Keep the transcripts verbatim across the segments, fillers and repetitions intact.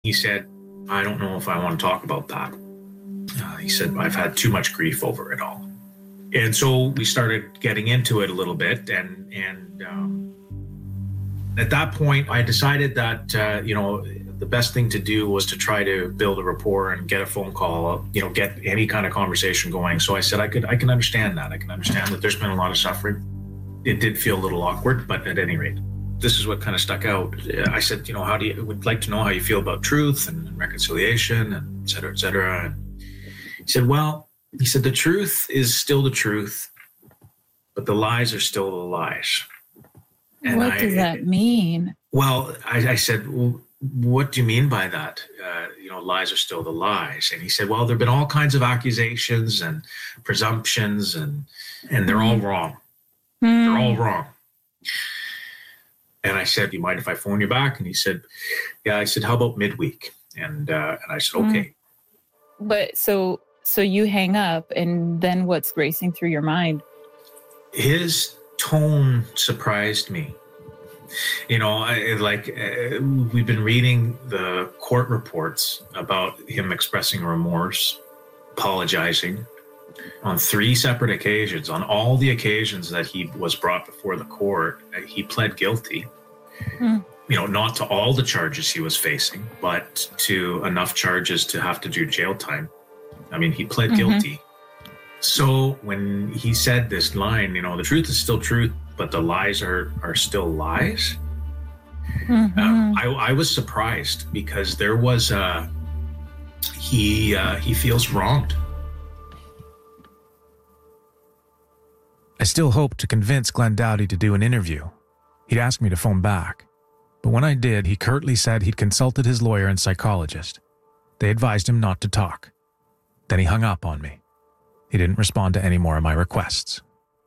He said, I don't know if I want to talk about that. Uh, he said, I've had too much grief over it all. And so we started getting into it a little bit. And, and um, at that point, I decided that, uh, you know, the best thing to do was to try to build a rapport and get a phone call, you know, get any kind of conversation going. So I said, I could, I can understand that. I can understand that there's been a lot of suffering. It did feel a little awkward, but at any rate, this is what kind of stuck out. I said, you know, how do you, would like to know how you feel about truth and reconciliation and et cetera, et cetera. And he said, well, he said, the truth is still the truth, but the lies are still the lies. And what I, does that mean? Well, I, I said, well, what do you mean by that? Uh, you know, lies are still the lies. And he said, well, there have been all kinds of accusations and presumptions, and and they're all wrong. Mm. They're all wrong. And I said, do you mind if I phone you back? And he said, yeah. I said, how about midweek? And uh, and I said, okay. Mm. But so so you hang up, and then what's racing through your mind? His tone surprised me. You know, I, like uh, we've been reading the court reports about him expressing remorse, apologizing on three separate occasions. On all the occasions that he was brought before the court, he pled guilty. Mm. You know, not to all the charges he was facing, but to enough charges to have to do jail time. I mean, he pled mm-hmm. guilty. So when he said this line, you know, the truth is still truth, but the lies are, are still lies. Mm-hmm. Um, I, I was surprised because there was uh, he uh, he feels wronged. I still hoped to convince Glenn Doughty to do an interview. He'd asked me to phone back, but when I did, he curtly said he'd consulted his lawyer and psychologist. They advised him not to talk. Then he hung up on me. He didn't respond to any more of my requests.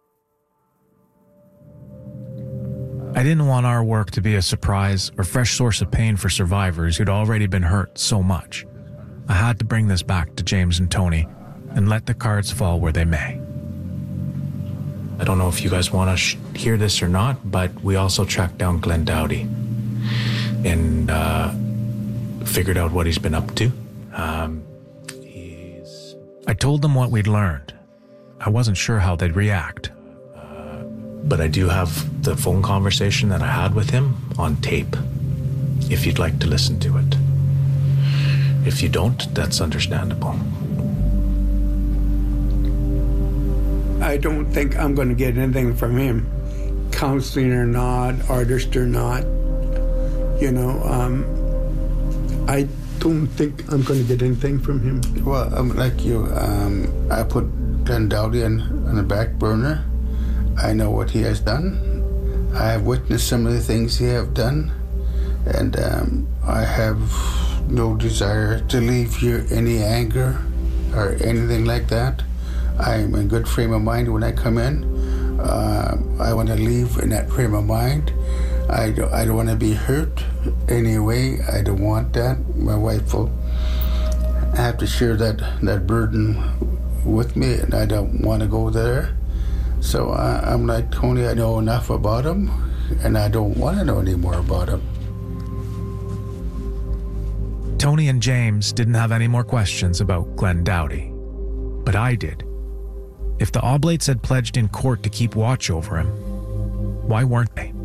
I didn't want our work to be a surprise or fresh source of pain for survivors who'd already been hurt so much. I had to bring this back to James and Tony and let the cards fall where they may. I don't know if you guys want to sh- hear this or not, but we also tracked down Glenn Doughty and uh, figured out what he's been up to. Um, he's... I told them what we'd learned. I wasn't sure how they'd react. But I do have the phone conversation that I had with him on tape, if you'd like to listen to it. If you don't, that's understandable. I don't think I'm going to get anything from him, counseling or not, artist or not. You know, um, I don't think I'm going to get anything from him. Well, I'm like you. Um, I put Glenn Doughty on, on the back burner. I know what he has done. I have witnessed some of the things he have done, and um, I have no desire to leave here any anger or anything like that. I am in good frame of mind when I come in. Uh, I want to leave in that frame of mind. I don't, I don't want to be hurt anyway. I don't want that. My wife will have to share that, that burden with me, and I don't want to go there. So uh, I'm like, Tony, I know enough about him, and I don't want to know any more about him. Tony and James didn't have any more questions about Glenn Doughty, but I did. If the Oblates had pledged in court to keep watch over him, why weren't they?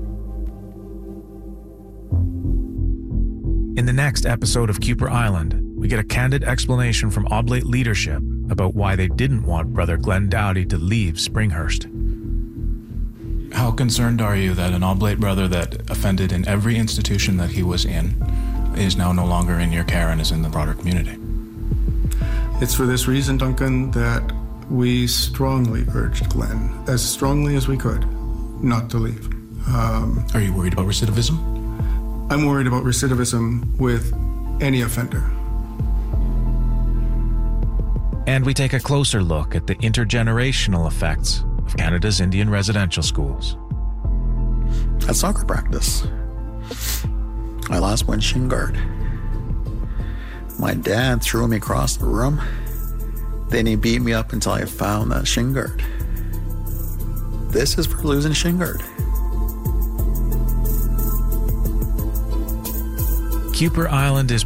In the next episode of Kuper Island, we get a candid explanation from Oblate leadership about why they didn't want Brother Glenn Doughty to leave Springhurst. How concerned are you that an Oblate brother that offended in every institution that he was in is now no longer in your care and is in the broader community? It's for this reason, Duncan, that we strongly urged Glenn, as strongly as we could, not to leave. Um, are you worried about recidivism? I'm worried about recidivism with any offender. And we take a closer look at the intergenerational effects of Canada's Indian residential schools. At soccer practice, I last went shin guard. My dad threw me across the room. Then he beat me up until I found that shin guard. This is for losing shin guard. Kuper Island is